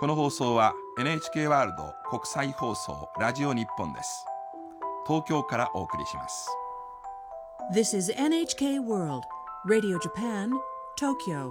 この放送は NHK ワールド国際放送ラジオ日本です。東京からお送りします。 This is NHK World Radio Japan, Tokyo.